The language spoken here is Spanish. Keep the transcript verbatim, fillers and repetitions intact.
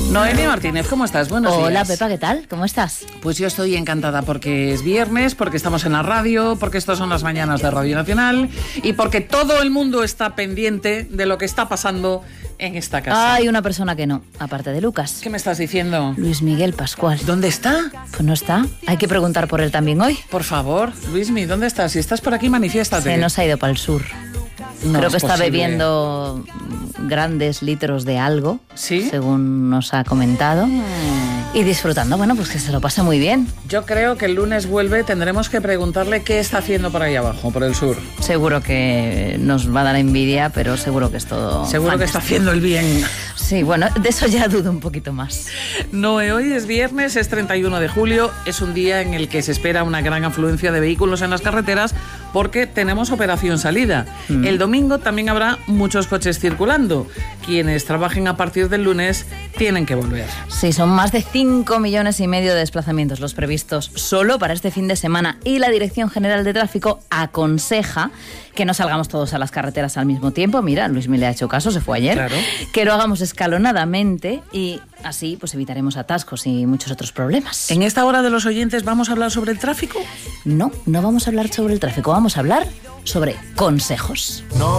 Noemí Martínez, ¿cómo estás? Buenos días. Hola, Pepa, ¿qué tal? ¿Cómo estás? Pues yo estoy encantada porque es viernes, porque estamos en la radio, porque estas son las mañanas de Radio Nacional y porque todo el mundo está pendiente de lo que está pasando en esta casa. Hay una persona que no, aparte de Lucas. ¿Qué me estás diciendo? Luis Miguel Pascual. ¿Dónde está? Pues no está. Hay que preguntar por él también hoy. Por favor, Luismi, ¿dónde estás? Si estás por aquí, manifiéstate. Se nos ha ido para el sur. No Creo es que está posible. bebiendo grandes litros de algo, ¿Sí? según nos ha comentado. Y disfrutando, bueno, pues que se lo pase muy bien. Yo creo que el lunes vuelve, tendremos que preguntarle qué está haciendo por ahí abajo, por el sur. Seguro que nos va a dar envidia, pero seguro que es todo Seguro que está haciendo el bien. Sí, bueno, de eso ya dudo un poquito más. Noé, hoy es viernes, es treinta y uno de julio, es un día en el que se espera una gran afluencia de vehículos en las carreteras porque tenemos operación salida. Mm. El domingo también habrá muchos coches circulando. Quienes trabajen a partir del lunes tienen que volver. Sí, son más de cinco millones y medio de desplazamientos los previstos solo para este fin de semana y la Dirección General de Tráfico aconseja que no salgamos todos a las carreteras al mismo tiempo. Mira, Luis me le ha hecho caso, se fue ayer. Claro. Que lo hagamos escalonadamente y así pues evitaremos atascos y muchos otros problemas. ¿En esta hora de los oyentes vamos a hablar sobre el tráfico? No, no vamos a hablar sobre el tráfico, vamos a hablar sobre consejos. No.